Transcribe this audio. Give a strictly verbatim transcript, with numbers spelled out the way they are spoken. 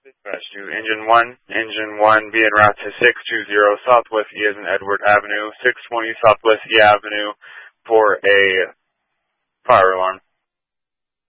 Dispatch to Engine one. Engine one, be en route to six two zero Southwest E as in Edward Avenue, six twenty Southwest E Avenue for a fire alarm.